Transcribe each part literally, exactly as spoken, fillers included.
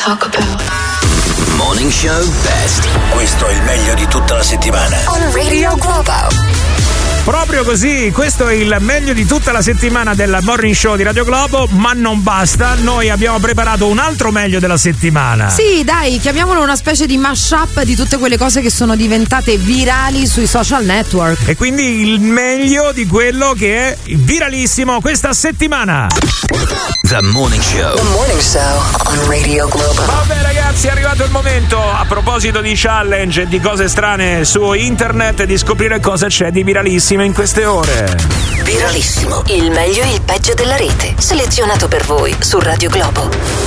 talk about. Morning Show Best. Questo è il meglio di tutta la settimana. On Radio Globo. Proprio così, questo è il meglio di tutta la settimana del Morning Show di Radio Globo, ma non basta, noi abbiamo preparato un altro meglio della settimana. Sì, dai, chiamiamolo una specie di mashup di tutte quelle cose che sono diventate virali sui social network. E quindi il meglio di quello che è viralissimo questa settimana. The Morning Show. The Morning Show on Radio Globo. Vabbè ragazzi, è arrivato il momento, a proposito di challenge e di cose strane su internet, di scoprire cosa c'è di viralissimo in queste ore. Viralissimo, il meglio e il peggio della rete, selezionato per voi su Radio Globo.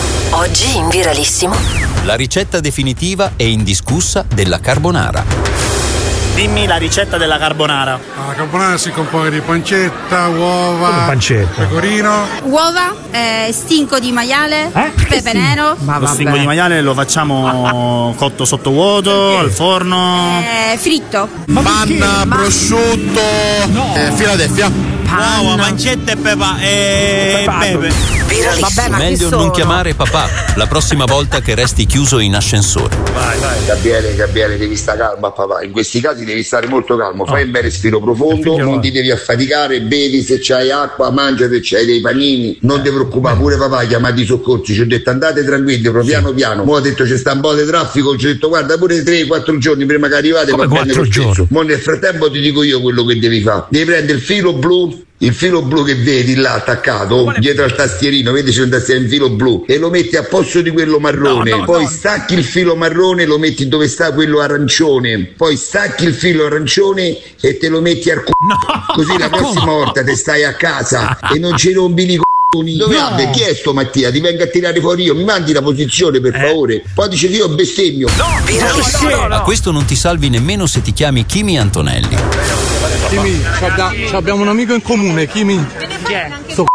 Oggi in viralissimo, la ricetta definitiva e indiscussa della carbonara. Dimmi la ricetta della carbonara. La carbonara si compone di pancetta, uova, Come pancetta? pecorino, uova, eh, stinco di maiale, Eh? pepe nero, Ma Lo stinco di maiale lo facciamo cotto sottovuoto, al forno. eh, fritto. panna, prosciutto, eh, Philadelphia. Uova, pancetta e pepa e Pepato. pepe. viralissimo. Vabbè, ma Meglio chi sono? non chiamare papà la prossima volta che resti chiuso in ascensore. Gabriele, Gabriele, devi stare calmo, papà. In questi casi devi stare molto calmo. Fai un bel respiro profondo, Figlio, non va. ti devi affaticare, bevi se c'hai acqua, mangia se c'hai dei panini. Non ti preoccupare, pure papà, chiamati i soccorsi. Ci ho detto andate tranquilli, però piano piano. Mo' ho detto c'è sta un po' di traffico, ci ho detto guarda pure tre quattro giorni prima che arrivate Come va bene quattro lo stesso. giorni? Mo' nel frattempo ti dico io quello che devi fare. Devi prendere il filo blu. Il filo blu che vedi là attaccato dietro al tastierino, vedi c'è un tastierino, il filo blu, e lo metti a posto di quello marrone. No, no, poi no. stacchi il filo marrone e lo metti dove sta quello arancione. Poi stacchi il filo arancione e te lo metti al c***o. Così la prossima volta te stai a casa e non ci rompi i c***oni. Dove No. abbia? Chi è sto Mattia? Ti venga a tirare fuori io, mi mandi la posizione per favore. Poi dice che io bestemmio. Viralissimo. No, no, A no. questo non ti salvi nemmeno se ti chiami Kimi Antonelli. Kimi, abbiamo un amico in comune, Kimi. Chi è?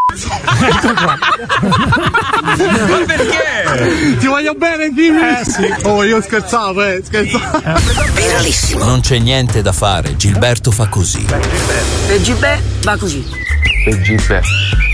Ma perché? Ti voglio bene, Kimi? Eh, sì. Oh, io scherzavo, eh, scherzavo. Viralissimo. Non c'è niente da fare, Gilberto fa così. E G B va così. E G B